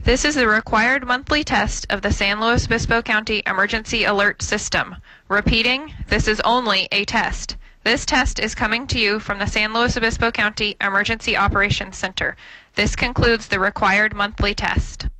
This is the required monthly test of the San Luis Obispo County Emergency Alert System. Repeating, this is only a test. This test is coming to you from the San Luis Obispo County Emergency Operations Center. This concludes the required monthly test.